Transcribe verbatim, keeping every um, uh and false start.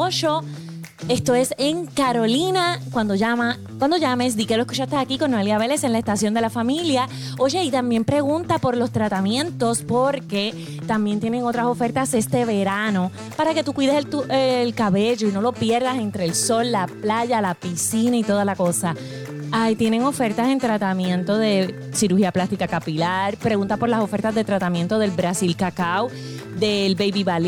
ocho. Esto es en Carolina. Cuando llama, cuando llames, di que lo escuchaste aquí con Noelia Vélez en la Estación de la Familia. Oye, y también pregunta por los tratamientos porque también tienen otras ofertas este verano para que tú cuides el, tu, el cabello y no lo pierdas entre el sol, la playa, la piscina y toda la cosa. Ay, tienen ofertas en tratamiento de cirugía plástica capilar. Pregunta por las ofertas de tratamiento del Brasil Cacao, del Baby Valley.